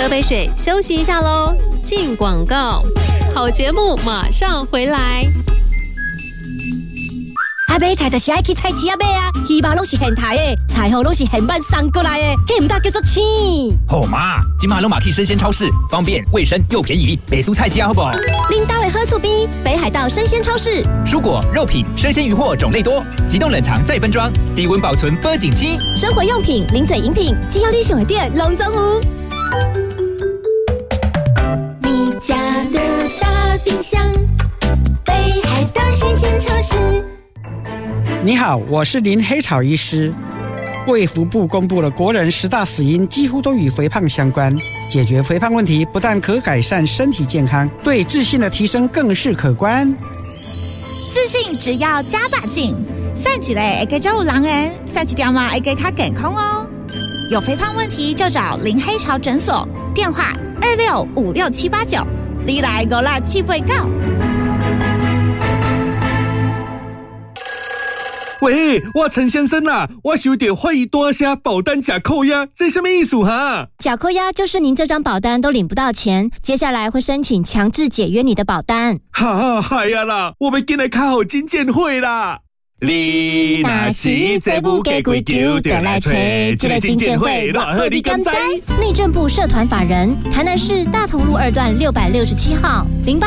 杯水，休息一下咯。进广告，好节目马上回来。 阿买菜就是爱去菜市仔买啊，鱼肉拢是现台的，菜货拢是现办送过来的，迄唔大叫做青。 好嘛，今嘛拢嘛去生鲜超市，方便、卫生又便宜，北苏菜市好不好？ 恁兜的好厝边，北海道生鲜超市， 蔬果、肉品、生鲜鱼货种类多，急冻冷藏再分装，低温保存保景期。 生活用品、零嘴饮品，只要你想的店，拢总有。 你家的大冰箱，北海道生鲜超市。 你好，我是林黑草医师。卫福部公布了国人10大死因，几乎都与肥胖相关。解决肥胖问题，不但可改善身体健康，对自信的提升更是可观。 自信只要加把劲，散起来会给做有人缘，散一条嘛会给较健康哦。有肥胖问题就找林黑潮诊所，电话2656-789，你来56789。 喂，我陈先生啦，我想要欢迎多些保单假扣押，这什么意思哈？ 假扣押就是您这张保单都领不到钱，接下来会申请强制解约你的保单。 哈，嗨呀啦，我们今日开好金鉴会啦。你若是这不给规矩，就来找这个金鉴会，偌好你敢知？ 内政部社团法人，台南市大同路2段667号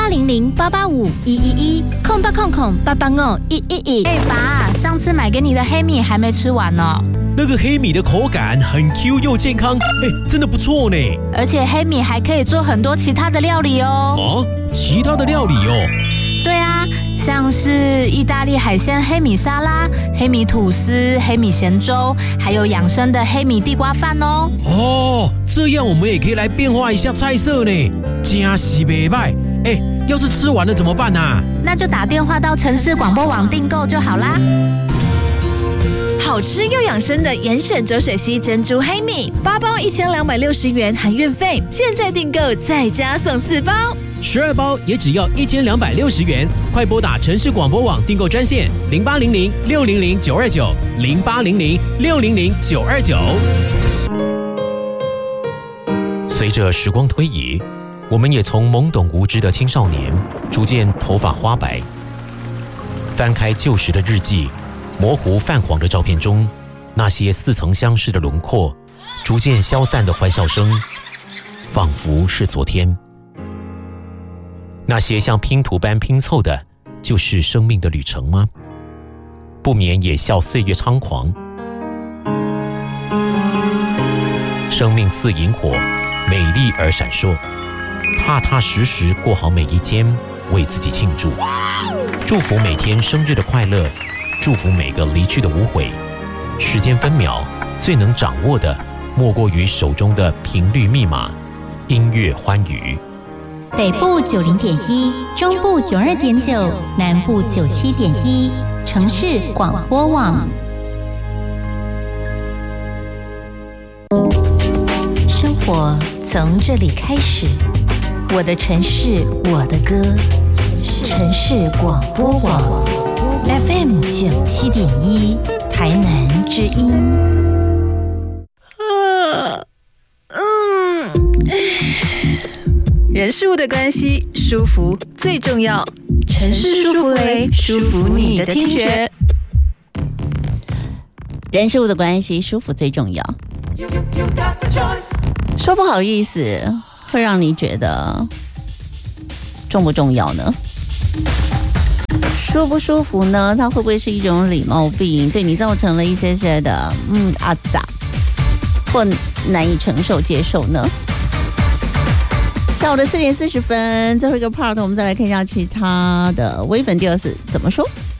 ，0800-885-111，0800-885-111。 爸，上次买给你的黑米还没吃完呢。 那个黑米的口感很 Q 又健康，真的不错呢。 而且黑米还可以做很多其他的料理哦。 哦，其他的料理哦？ 对啊，像是意大利海鲜黑米沙拉、黑米吐司、黑米咸粥，还有养生的黑米地瓜饭哦。 哦，这样我们也可以来变化一下菜色呢，真是袂歹。要是吃完了怎么办啊？ 那就打电话到城市广播网订购就好啦。 好吃又养生的严选浊水溪珍珠黑米，8包1260元含运费，现在订购再加送4包 ，12包也只要1260元，快拨打城市广播网订购专线0800-600-929，0800-600-929。随着时光推移，我们也从懵懂无知的青少年逐渐头发花白。翻开旧时的日记，模糊泛黄的照片中，那些似曾相识的轮廓，逐渐消散的欢笑声，仿佛是昨天。那些像拼图般拼凑的，就是生命的旅程吗？不免也笑岁月猖狂。生命似萤火，美丽而闪烁，踏踏实实过好每一天，为自己庆祝。祝福每天生日的快乐，祝福每个离去的无悔。时间分秒，最能掌握的莫过于手中的频率密码，音乐欢愉。 北部90.1，中部92.9，南部97.1，城市广播网。生活从这里开始，我的城市，我的歌，城市广播网 FM 97.1，台南之音。 人事物的关系，舒服最重要。城市舒芙蕾，舒服你的听觉。 人事物的关系，舒服最重要。说不好意思，会让你觉得重不重要呢？舒不舒服呢？它会不会是一种礼貌病，对你造成了一些些的阿杂或难以承受接受呢？下午的4点40分，最后一个 part， 我们再来看一下其他的微本第24怎么说。